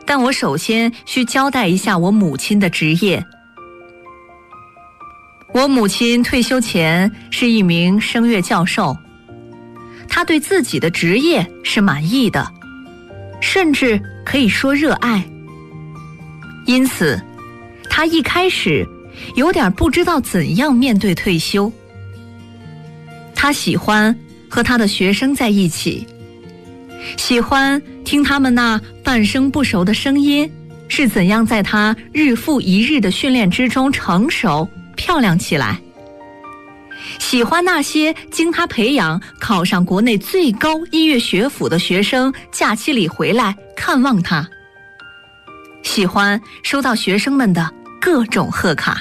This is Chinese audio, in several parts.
但我首先需交代一下我母亲的职业。我母亲退休前是一名声乐教授，她对自己的职业是满意的，甚至可以说热爱。因此，她一开始有点不知道怎样面对退休。她喜欢和她的学生在一起，喜欢听他们那半生不熟的声音是怎样在她日复一日的训练之中成熟漂亮起来，喜欢那些经他培养考上国内最高音乐学府的学生假期里回来看望他，喜欢收到学生们的各种贺卡。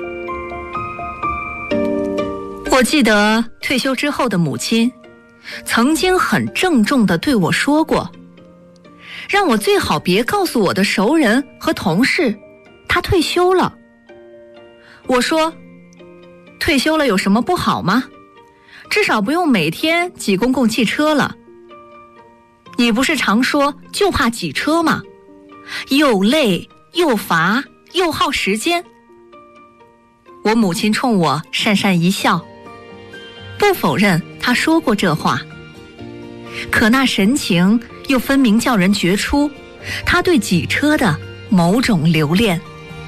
我记得退休之后的母亲曾经很郑重地对我说过，让我最好别告诉我的熟人和同事她退休了。我说，退休了有什么不好吗？至少不用每天挤公共汽车了。你不是常说就怕挤车吗？又累又乏又耗时间。我母亲冲我讪讪一笑，不否认她说过这话，可那神情又分明叫人觉出她对挤车的某种留恋。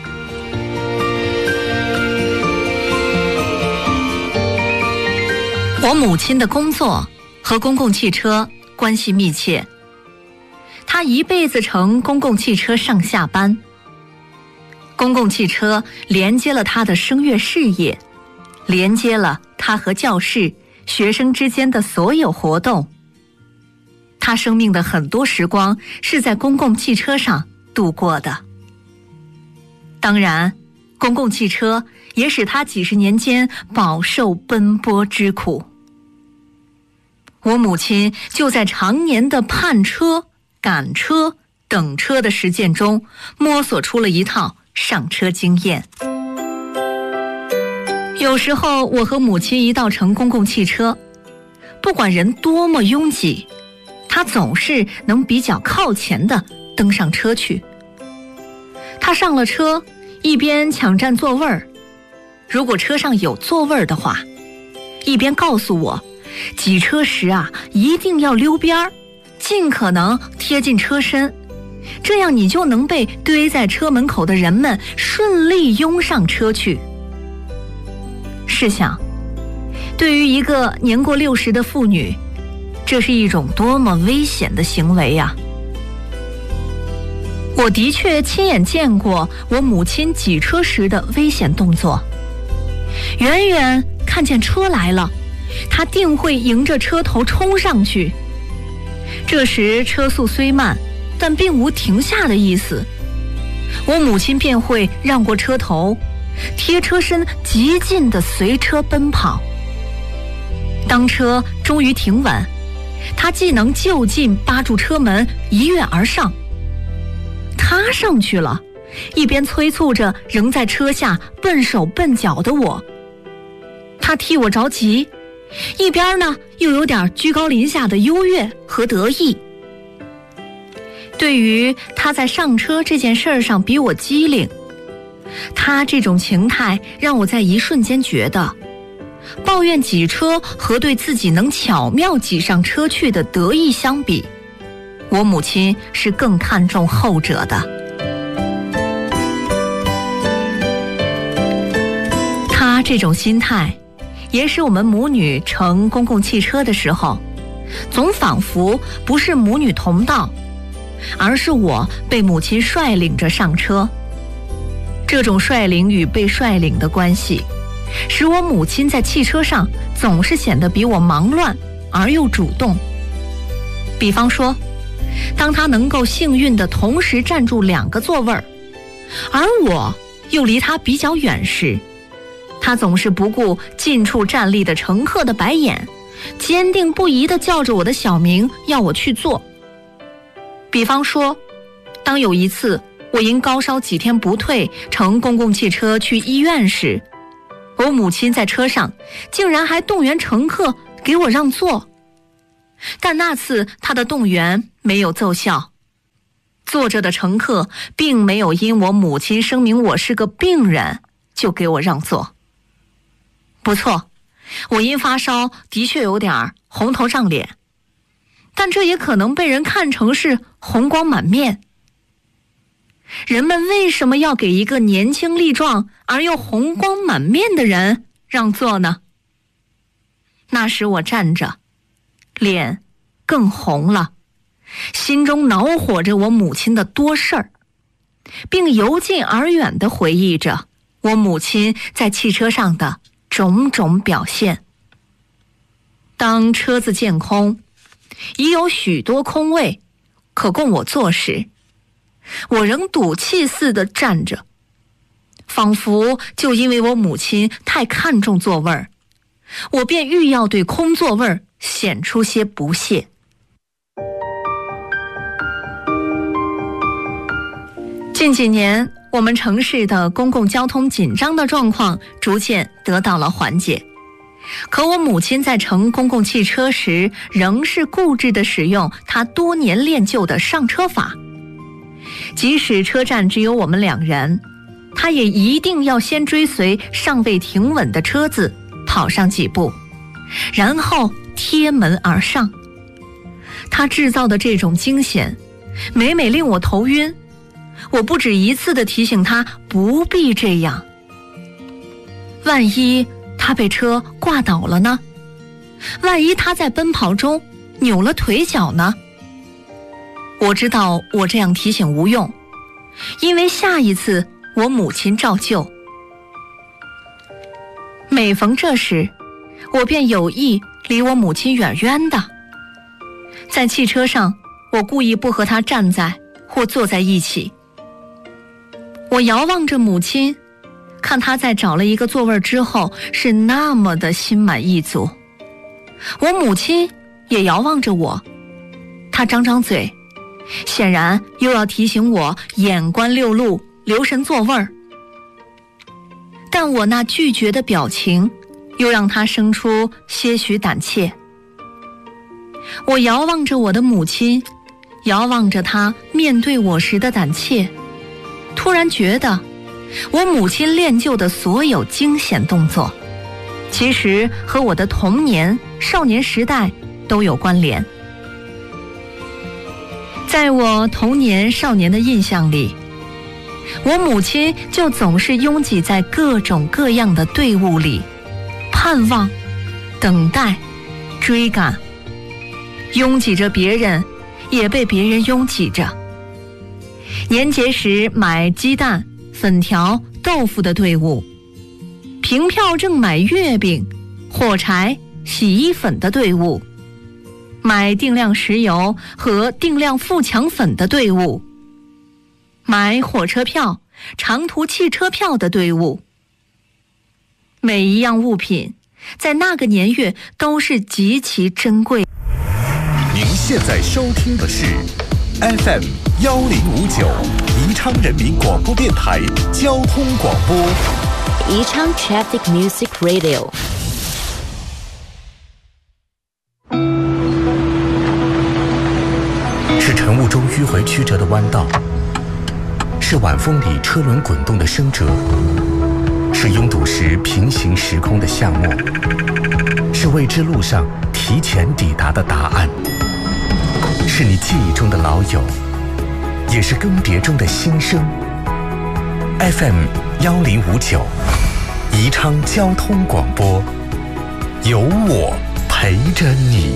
我母亲的工作和公共汽车关系密切，她一辈子乘公共汽车上下班。公共汽车连接了她的声乐事业，连接了她和教室、学生之间的所有活动。她生命的很多时光是在公共汽车上度过的。当然，公共汽车也使她几十年间饱受奔波之苦。我母亲就在常年的盼车、赶车、等车的实践中摸索出了一套上车经验。有时候我和母亲一道乘公共汽车，不管人多么拥挤，她总是能比较靠前地登上车去。她上了车，一边抢占座位儿，如果车上有座位的话，一边告诉我，挤车时一定要溜边儿，尽可能贴近车身，这样你就能被堆在车门口的人们顺利拥上车去。试想，对于一个年过60的妇女，这是一种多么危险的行为呀！我的确亲眼见过我母亲挤车时的危险动作。远远看见车来了，她定会迎着车头冲上去。这时车速虽慢，但并无停下的意思，我母亲便会让过车头，贴车身极近地随车奔跑。当车终于停稳，她既能就近扒住车门一跃而上，她上去了，一边催促着仍在车下笨手笨脚的我。她替我着急，一边呢又有点居高临下的优越和得意。对于她在上车这件事上比我机灵，她这种情态让我在一瞬间觉得，抱怨挤车和对自己能巧妙挤上车去的得意相比，我母亲是更看重后者的。她这种心态也使我们母女乘公共汽车的时候，总仿佛不是母女同道，而是我被母亲率领着上车。这种率领与被率领的关系，使我母亲在汽车上总是显得比我忙乱而又主动。比方说，当她能够幸运地同时占住2个座位，而我又离她比较远时，她总是不顾近处站立的乘客的白眼，坚定不移地叫着我的小名要我去坐。比方说，当有一次我因高烧几天不退，乘公共汽车去医院时，我母亲在车上竟然还动员乘客给我让座。但那次她的动员没有奏效， 坐着的乘客并没有因我母亲声明我是个病人就给我让座。不错，我因发烧的确有点红头胀脸，但这也可能被人看成是红光满面。人们为什么要给一个年轻力壮而又红光满面的人让座呢？那时我站着，脸更红了，心中恼火着我母亲的多事儿，并由近而远地回忆着我母亲在汽车上的种种表现。当车子渐空，已有许多空位可供我坐时，我仍赌气似的站着，仿佛就因为我母亲太看重座位儿，我便欲要对空座位儿显出些不屑。近几年，我们城市的公共交通紧张的状况逐渐得到了缓解，可我母亲在乘公共汽车时仍是固执地使用她多年练就的上车法。即使车站只有我们2人，她也一定要先追随尚未停稳的车子跑上几步，然后贴门而上。她制造的这种惊险每每令我头晕，我不止一次地提醒她不必这样。万一她被车挂倒了呢？万一她在奔跑中扭了腿脚呢？我知道我这样提醒无用，因为下一次我母亲照旧。每逢这时，我便有意离我母亲远远的。在汽车上，我故意不和她站在或坐在一起。我遥望着母亲，看她在找了一个座位之后是那么的心满意足。我母亲也遥望着我，她张张嘴，显然又要提醒我眼观六路，留神座位儿。但我那拒绝的表情又让她生出些许胆怯。我遥望着我的母亲，遥望着她面对我时的胆怯，突然觉得我母亲练就的所有惊险动作，其实和我的童年、少年时代都有关联。在我童年、少年的印象里，我母亲就总是拥挤在各种各样的队伍里，盼望、等待、追赶，拥挤着别人，也被别人拥挤着。年节时买鸡蛋、粉条、豆腐的队伍，凭票证买月饼、火柴、洗衣粉的队伍，买定量石油和定量富强粉的队伍，买火车票、长途汽车票的队伍。每一样物品在那个年月都是极其珍贵。 您现在收听的是 FM 1059宜昌人民广播电台交通广播， 宜昌 Traffic Music Radio。 是晨雾中迂回曲折的弯道，是晚风里车轮滚动的声折，是拥堵时平行时空的巷陌，是未知路上提前抵达的答案，是你记忆中的老友，也是更迭中的新生。FM 1059宜昌交通广播，有我陪着你。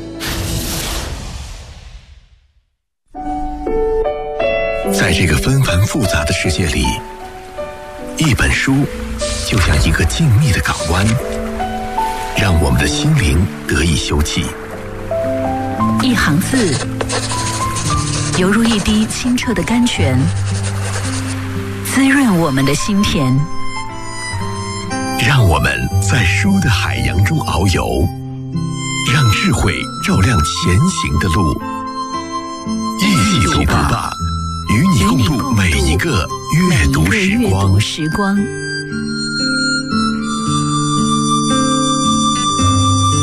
在这个纷繁复杂的世界里，一本书就像一个静谧的港湾，让我们的心灵得以休憩。 一行字，犹如一滴清澈的甘泉，滋润我们的心田。 让我们在书的海洋中遨游，让智慧照亮前行的路。一读不罢，与你共度每一个阅读时光。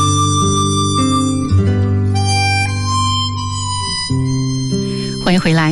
欢迎回来。